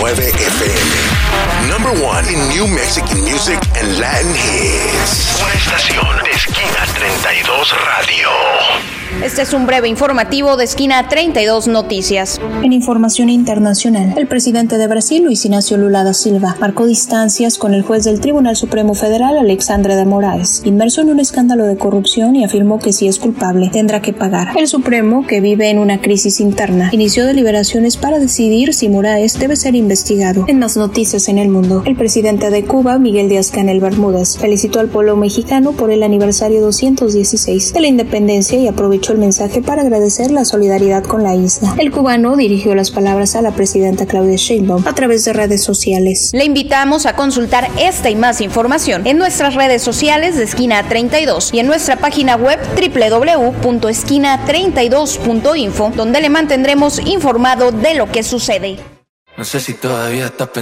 FM. Number one in New Mexican music and Latin hits. Una estación de Esquina 32 Radio. Este es un breve informativo de Esquina 32 Noticias. En información internacional, el presidente de Brasil, Luis Inácio Lula da Silva, marcó distancias con el juez del Tribunal Supremo Federal, Alexandre de Moraes, inmerso en un escándalo de corrupción, y afirmó que si es culpable, tendrá que pagar. El Supremo, que vive en una crisis interna, inició deliberaciones para decidir si Moraes debe ser investigado. En más noticias en el mundo, el presidente de Cuba, Miguel Díaz-Canel Bermúdez, felicitó al pueblo mexicano por el aniversario 216 de la independencia y aprovechó el mensaje para agradecer la solidaridad con la isla. El cubano dirigió las palabras a la presidenta Claudia Sheinbaum a través de redes sociales. Le invitamos a consultar esta y más información en nuestras redes sociales de Esquina 32 y en nuestra página web www.esquina32.info, donde le mantendremos informado de lo que sucede. No sé si todavía estás pensando